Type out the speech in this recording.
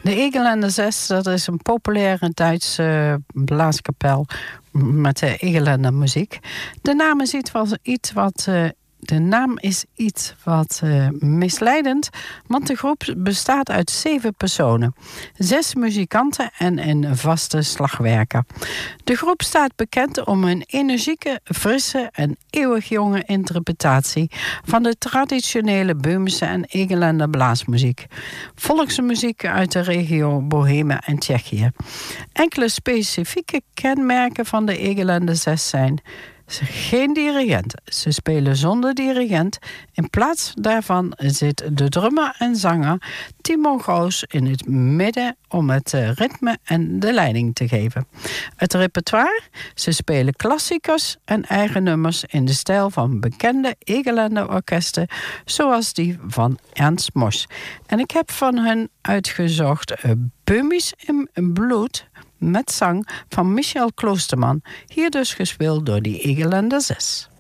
De Egelände 6, dat is een populaire Duitse blaaskapel met de Egelände muziek. De naam is iets wat misleidend, want de groep bestaat uit 7 personen. 6 muzikanten en een vaste slagwerker. De groep staat bekend om hun energieke, frisse en eeuwig jonge interpretatie van de traditionele Böhmische en Egelände blaasmuziek. Volksmuziek uit de regio Bohemen en Tsjechië. Enkele specifieke kenmerken van de Egelände 6 zijn: geen dirigent. Ze spelen zonder dirigent. In plaats daarvan zit de drummer en zanger Timo Goos in het midden om het ritme en de leiding te geven. Het repertoire? Ze spelen klassiekers en eigen nummers in de stijl van bekende Egelände orkesten, zoals die van Ernst Mosch. En ik heb van hen uitgezocht Böhmisch in bloed met zang van Michel Kloosterman, hier dus gespeeld door die Egelände 6.